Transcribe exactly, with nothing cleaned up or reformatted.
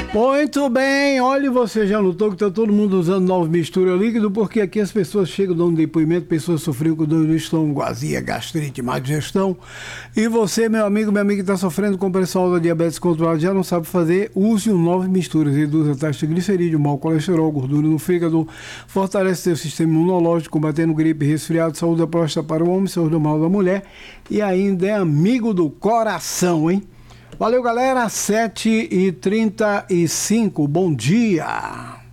Muito bem, olha, você já notou que está todo mundo usando nove mistura líquido, porque aqui as pessoas chegam dando depoimento, pessoas sofrendo com dor no estômago, azia, gastrite, má digestão. E você, meu amigo, minha amiga que está sofrendo com pressão alta, diabetes controlada, já não sabe fazer, use o nove misturas. Reduz a taxa de glicerídeo, mau colesterol, gordura no fígado, fortalece seu sistema imunológico, combatendo gripe, resfriado, saúde da próstata para o homem, saúde do mal da mulher, e ainda é amigo do coração, hein? Valeu, galera, sete e trinta e cinco, bom dia!